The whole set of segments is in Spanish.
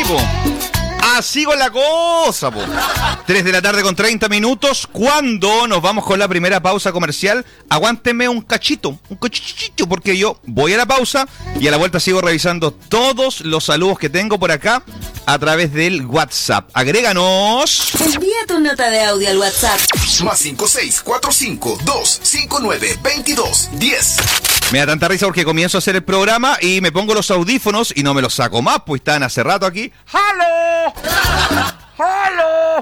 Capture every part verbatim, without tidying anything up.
po. Así con la cosa, po. tres de la tarde con treinta minutos. Cuando nos vamos con la primera pausa comercial, aguántenme un cachito, un cachito, porque yo voy a la pausa y a la vuelta sigo revisando todos los saludos que tengo por acá a través del WhatsApp. Agréganos. Envía tu nota de audio al WhatsApp. Más cinco seis cuatro cinco dos cinco nueve veintidós diez. Me da tanta risa porque comienzo a hacer el programa y me pongo los audífonos y no me los saco más, pues están hace rato aquí. ¡Halo! ¡Halo!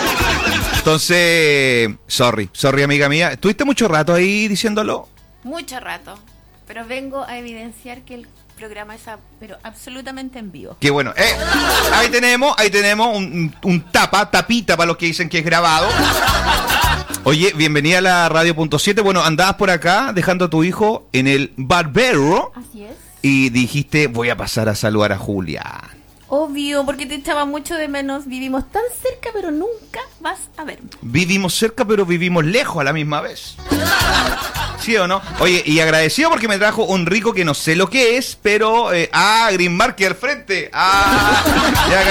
Entonces, sorry, sorry amiga mía. ¿Estuviste mucho rato ahí diciéndolo? Mucho rato, pero vengo a evidenciar que el programa es a, pero absolutamente en vivo. Qué bueno. Eh, ahí tenemos, ahí tenemos un, un tapa, tapita para los que dicen que es grabado. Oye, bienvenida a la Radio Punto siete. Bueno, andabas por acá dejando a tu hijo en el barbero. Así es. Y dijiste, voy a pasar a saludar a Julia. Obvio, porque te echaba mucho de menos. Vivimos tan cerca, pero nunca vas a verme. Vivimos cerca, pero vivimos lejos a la misma vez. ¿Sí o no? Oye, y agradecido porque me trajo un rico que no sé lo que es, pero... Eh, ah, Green Market al frente. Ah, ya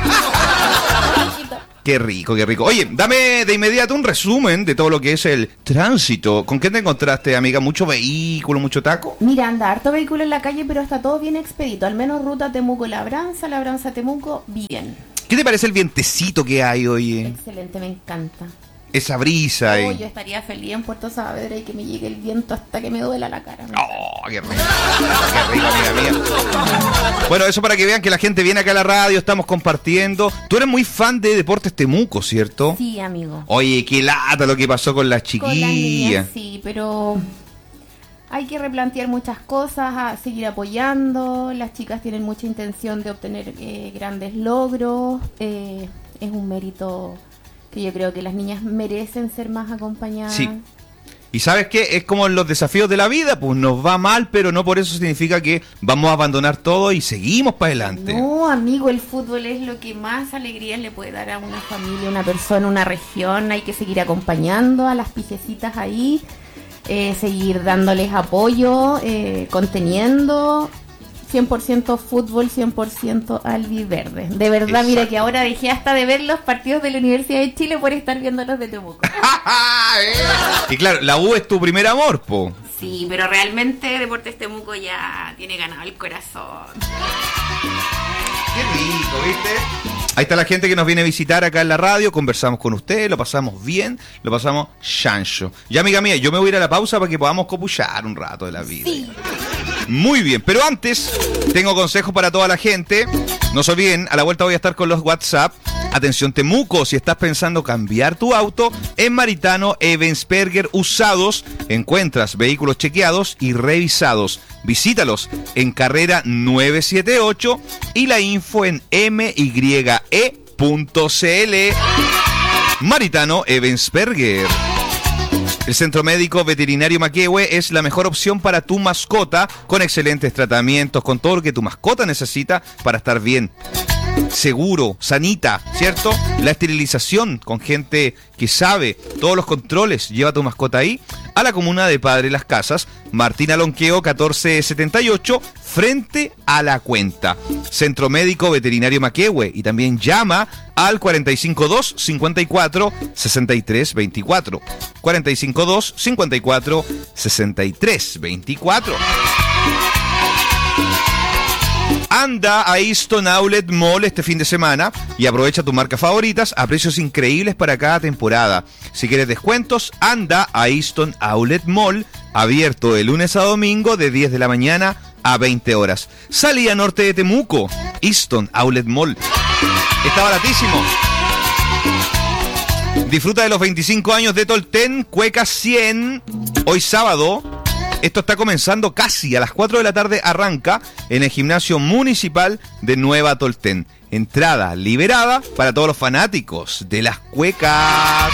caché. Qué rico, qué rico. Oye, dame de inmediato un resumen de todo lo que es el tránsito. ¿Con qué te encontraste, amiga? ¿Mucho vehículo, mucho taco? Mira, anda, harto vehículo en la calle, pero está todo bien expedito. Al menos ruta Temuco-Labranza, Labranza-Temuco, bien. ¿Qué te parece el vientecito que hay hoy? Excelente, me encanta. Esa brisa ahí. Oh, yo estaría feliz en Puerto Saavedra y que me llegue el viento hasta que me duela la cara. ¡Oh, qué rico! ¡Qué rico, amiga mía! Bueno, eso para que vean que la gente viene acá a la radio, estamos compartiendo. Tú eres muy fan de Deportes Temuco, ¿cierto? Sí, amigo. Oye, qué lata lo que pasó con las Con las chiquillas. niñas, sí, pero hay que replantear muchas cosas, a seguir apoyando. Las chicas tienen mucha intención de obtener eh, grandes logros. Eh, es un mérito que yo creo que las niñas merecen ser más acompañadas. Sí. Y ¿sabes qué? Es como en los desafíos de la vida, pues nos va mal, pero no por eso significa que vamos a abandonar todo y seguimos para adelante. No, amigo, el fútbol es lo que más alegrías le puede dar a una familia, una persona, una región. Hay que seguir acompañando a las pijecitas ahí, eh, seguir dándoles apoyo, eh, conteniendo. cien por ciento fútbol, cien por ciento albiverde. De verdad, exacto. Mira que ahora dejé hasta de ver los partidos de la Universidad de Chile por estar viendo los de Temuco. Y claro, la U es tu primer amor, po. Sí, pero realmente Deportes Temuco ya tiene ganado el corazón. Qué rico, ¿viste? Ahí está la gente que nos viene a visitar acá en la radio, conversamos con ustedes, lo pasamos bien, lo pasamos chancho. Ya, amiga mía, yo me voy a ir a la pausa para que podamos copuchar un rato de la vida. Sí. Muy bien, pero antes tengo consejos para toda la gente. No se olviden, a la vuelta voy a estar con los WhatsApp. Atención Temuco, si estás pensando cambiar tu auto, en Maritano Ebensperger Usados encuentras vehículos chequeados y revisados. Visítalos en carrera nueve siete ocho y la info en m y e punto c l. Maritano Ebensperger. El Centro Médico Veterinario Maquehue es la mejor opción para tu mascota, con excelentes tratamientos, con todo lo que tu mascota necesita para estar bien. Seguro, sanita, ¿cierto? La esterilización con gente que sabe, todos los controles, lleva a tu mascota ahí, a la comuna de Padre Las Casas, Martín Alonqueo catorce setenta y ocho, frente a La Cuenta. Centro Médico Veterinario Maquehue, y también llama al cuarenta y cinco dos cincuenta y cuatro sesenta y tres veinticuatro. cuarenta y cinco dos cincuenta y cuatro sesenta y tres veinticuatro. Anda a Easton Outlet Mall este fin de semana y aprovecha tus marcas favoritas a precios increíbles para cada temporada. Si quieres descuentos, anda a Easton Outlet Mall, abierto de lunes a domingo de diez de la mañana a veinte horas. Salida norte de Temuco, Easton Outlet Mall. Está baratísimo. Disfruta de los veinticinco años de Tolten, Cueca cien, hoy sábado. Esto está comenzando casi a las cuatro de la tarde, arranca en el gimnasio municipal de Nueva Tolten. Entrada liberada para todos los fanáticos de las cuecas.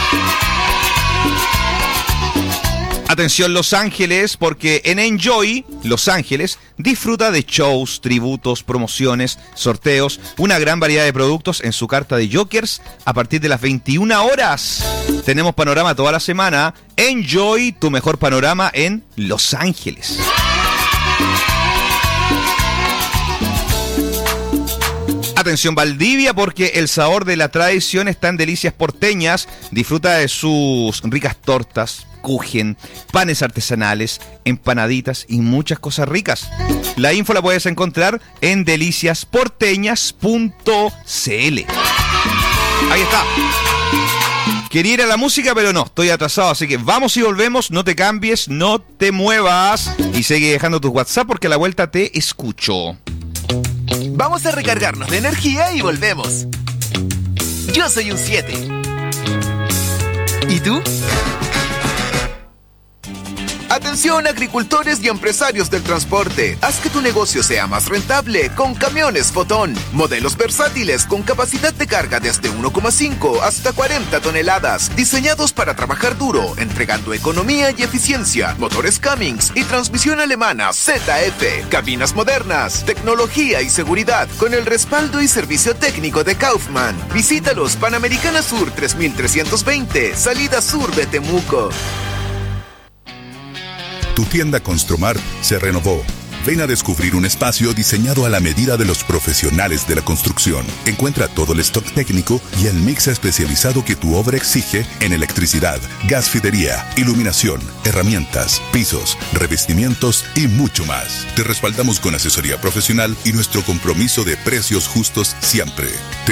Atención Los Ángeles, porque en Enjoy Los Ángeles disfruta de shows, tributos, promociones, sorteos, una gran variedad de productos en su carta de Jokers a partir de las veintiuna horas. Tenemos panorama toda la semana. Enjoy tu mejor panorama en Los Ángeles. Atención Valdivia, porque el sabor de la tradición está en Delicias Porteñas. Disfruta de sus ricas tortas, kuchen, panes artesanales, empanaditas y muchas cosas ricas. La info la puedes encontrar en delicias porteñas punto c l. Ahí está. Quería ir a la música, pero no, estoy atrasado, así que vamos y volvemos, no te cambies, no te muevas y sigue dejando tus WhatsApp porque a la vuelta te escucho. Vamos a recargarnos de energía y volvemos. Yo soy un siete. ¿Y tú? Atención agricultores y empresarios del transporte, haz que tu negocio sea más rentable con Camiones Fotón. Modelos versátiles con capacidad de carga desde uno coma cinco hasta cuarenta toneladas, diseñados para trabajar duro, entregando economía y eficiencia. Motores Cummins y transmisión alemana Z F, cabinas modernas, tecnología y seguridad con el respaldo y servicio técnico de Kaufman. Visítalos Panamericana Sur tres mil trescientos veinte, salida sur de Temuco. Tu tienda Construmar se renovó. Ven a descubrir un espacio diseñado a la medida de los profesionales de la construcción. Encuentra todo el stock técnico y el mix especializado que tu obra exige en electricidad, gasfidería, iluminación, herramientas, pisos, revestimientos y mucho más. Te respaldamos con asesoría profesional y nuestro compromiso de precios justos siempre.